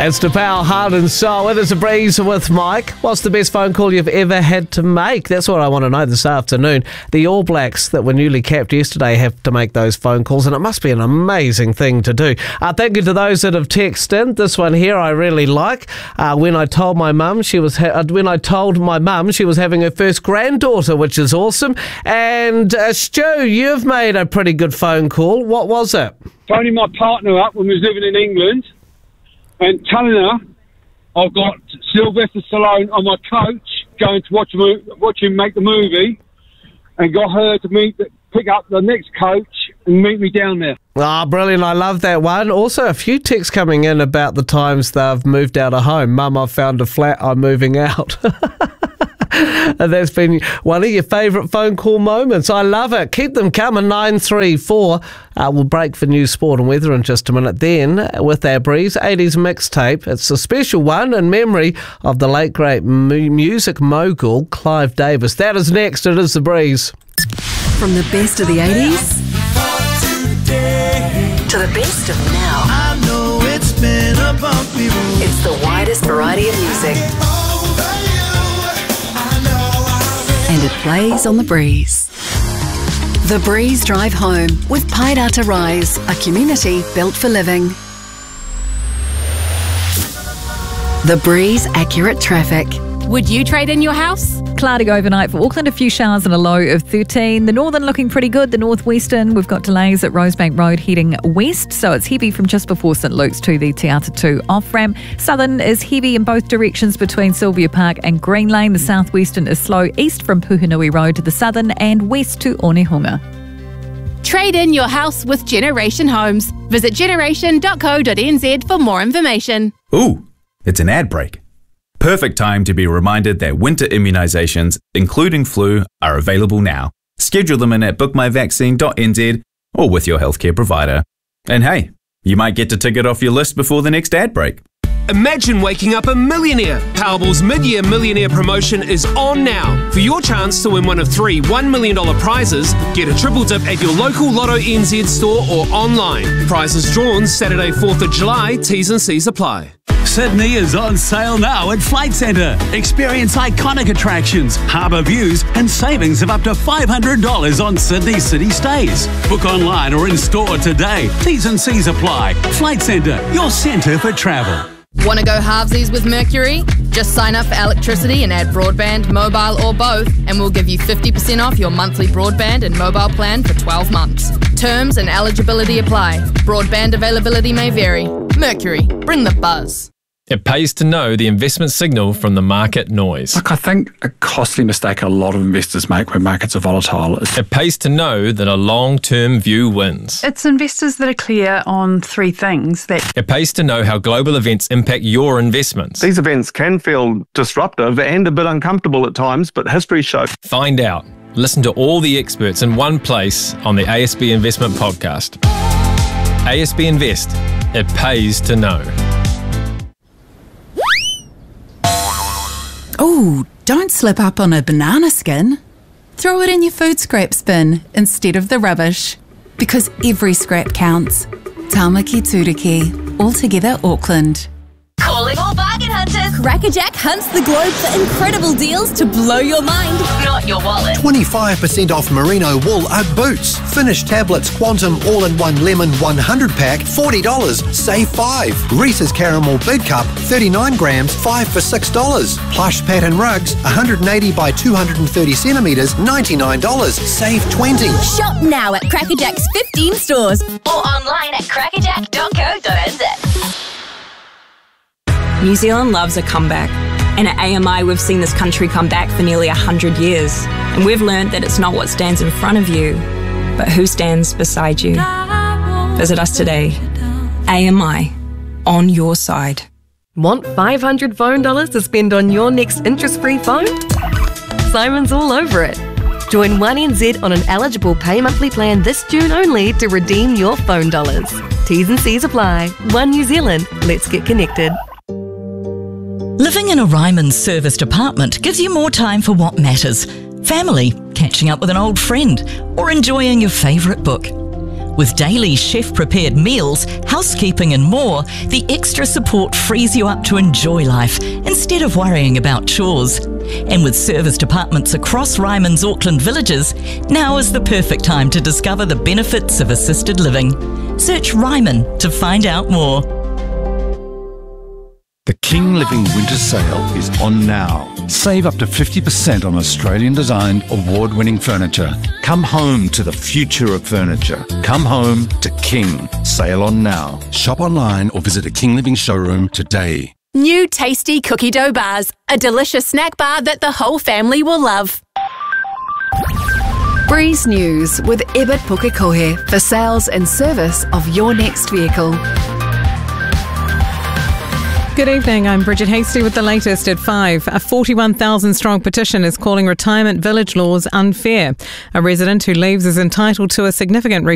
It's to Power, Heart and Soul. It is a breeze with Mike. What's the best phone call you've ever had to make? That's what I want to know this afternoon. The All Blacks that were newly capped yesterday have to make those phone calls, and it must be an amazing thing to do. Thank you to those that have texted in. This one here I really like. When I told my mum she was having her first granddaughter, which is awesome. And Stu, you've made a pretty good phone call. What was it? Phoning my partner up when we was living in England and telling her I've got Sylvester Stallone on my coach going to watch him make the movie, and got her to pick up the next coach and meet me down there. Brilliant. I love that one. Also, a few texts coming in about the times they've moved out of home. Mum, I've found a flat. I'm moving out. And that's been one of your favourite phone call moments. I love it. Keep them coming. 934. We'll break for news, sport and weather in just a minute. Then, with our Breeze 80s mixtape, it's a special one in memory of the late, great music mogul, Clive Davis. That is next. It is the Breeze. From the best of the 80s to the best of now. I know it's been a bumpy road. It's the widest variety of music. And it plays on the Breeze. The Breeze Drive Home with Pairata Rise, a community built for living. The Breeze Accurate Traffic. Would you trade in your house? Cloudy overnight for Auckland, a few showers and a low of 13. The northern looking pretty good. The northwestern, we've got delays at Rosebank Road heading west, so it's heavy from just before St Luke's to the Te Ata 2 off-ramp. Southern is heavy in both directions between Sylvia Park and Green Lane. The southwestern is slow east from Puhunui Road to the southern and west to Onehunga. Trade in your house with Generation Homes. Visit generation.co.nz for more information. Ooh, it's an ad break. Perfect time to be reminded that winter immunisations, including flu, are available now. Schedule them in at bookmyvaccine.nz or with your healthcare provider. And hey, you might get to tick it off your list before the next ad break. Imagine waking up a millionaire. Powerball's mid-year millionaire promotion is on now. For your chance to win one of 3 $1 million prizes, get a triple dip at your local Lotto NZ store or online. Prizes drawn Saturday 4th of July, T's and C's apply. Sydney is on sale now at Flight Centre. Experience iconic attractions, harbour views and savings of up to $500 on Sydney city stays. Book online or in store today. T's and C's apply. Flight Centre, your centre for travel. Want to go halvesies with Mercury? Just sign up for electricity and add broadband, mobile or both, and we'll give you 50% off your monthly broadband and mobile plan for 12 months. Terms and eligibility apply. Broadband availability may vary. Mercury, bring the buzz. It pays to know the investment signal from the market noise. Look, I think a costly mistake a lot of investors make when markets are volatile is... It pays to know that a long-term view wins. It's investors that are clear on 3 things that... It pays to know how global events impact your investments. These events can feel disruptive and a bit uncomfortable at times, but history shows... Find out. Listen to all the experts in one place on the ASB Investment Podcast. ASB Invest. It pays to know. Oh, don't slip up on a banana skin. Throw it in your food scrap bin instead of the rubbish. Because every scrap counts. Tamaki Turiki, altogether Auckland. Calling all bargain hunters. Crackerjack hunts the globe for incredible deals to blow your mind, not your wallet. 25% off merino wool at Boots. Finished tablets Quantum all-in-one lemon 100 pack, $40. Save 5. Reese's Caramel Big Cup, 39 grams, 5 for $6. Plush pattern rugs, 180 by 230 centimetres, $99. Save 20. Shop now at Crackerjack's 15 stores or online at crackerjack.co.nz. New Zealand loves a comeback, and at AMI we've seen this country come back for nearly 100 years, and we've learned that it's not what stands in front of you, but who stands beside you. Visit us today. AMI, on your side. Want $500 phone dollars to spend on your next interest-free phone? Simon's all over it. Join 1NZ on an eligible pay monthly plan this June only to redeem your phone dollars. T's and C's apply. One New Zealand. Let's get connected. Living in a Ryman serviced apartment gives you more time for what matters. Family, catching up with an old friend, or enjoying your favourite book. With daily chef-prepared meals, housekeeping and more, the extra support frees you up to enjoy life instead of worrying about chores. And with serviced apartments across Ryman's Auckland villages, now is the perfect time to discover the benefits of assisted living. Search Ryman to find out more. The King Living Winter Sale is on now. Save up to 50% on Australian-designed, award-winning furniture. Come home to the future of furniture. Come home to King. Sale on now. Shop online or visit a King Living showroom today. New tasty cookie dough bars, a delicious snack bar that the whole family will love. Breeze News with Ebert Pukekohe for sales and service of your next vehicle. Good evening, I'm Bridget Hasty with the latest at 5. A 41,000-strong petition is calling retirement village laws unfair. A resident who leaves is entitled to a significant refund